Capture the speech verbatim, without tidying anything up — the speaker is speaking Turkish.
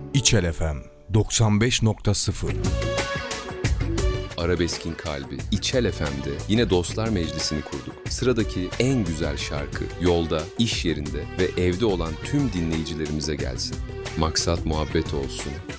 İçel F M doksan beş nokta sıfır. Arabeskin kalbi İçel F M'de yine Dostlar Meclisi'ni kurduk. Sıradaki en güzel şarkı yolda, iş yerinde ve evde olan tüm dinleyicilerimize gelsin. Maksat muhabbet olsun.